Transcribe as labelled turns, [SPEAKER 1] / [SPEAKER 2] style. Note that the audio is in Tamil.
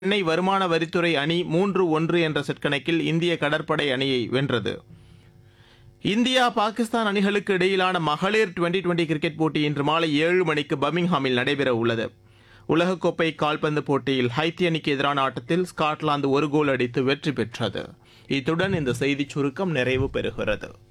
[SPEAKER 1] சென்னை வருமான வரித்துறை அணி 3-1 என்ற செட் கணக்கில் இந்திய கடற்படை அணியை வென்றது. இந்தியா பாகிஸ்தான் அணிகளுக்கு இடையிலான மகளிர் டுவெண்டி கிரிக்கெட் போட்டி இன்று மாலை 7 மணிக்கு பர்மிங்ஹாமில் நடைபெற உள்ளது. உலகக்கோப்பை கால்பந்து போட்டியில் ஹைத்தி அணிக்கு எதிரான ஆட்டத்தில் ஸ்காட்லாந்து ஒரு கோல் அடித்து வெற்றி பெற்றது. இத்துடன் இந்த செய்திச் சுருக்கம் நிறைவு பெறுகிறது.